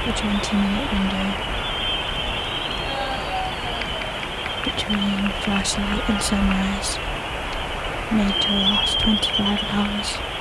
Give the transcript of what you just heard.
a 20-minute window between first light and sunrise, made to last 25 hours.